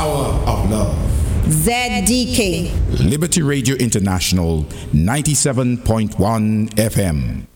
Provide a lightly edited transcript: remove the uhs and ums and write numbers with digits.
power of love. ZDK. Liberty Radio International, 97.1 FM.